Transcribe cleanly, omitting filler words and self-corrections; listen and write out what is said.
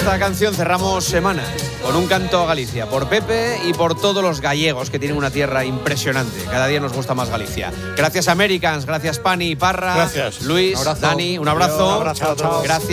esta canción cerramos semana con un canto a Galicia, por Pepe y por todos los gallegos que tienen una tierra impresionante. Cada día nos gusta más Galicia. Gracias Americans, gracias Pani, Parra, gracias Luis, Dani, un abrazo. Un abrazo a todos. Gracias.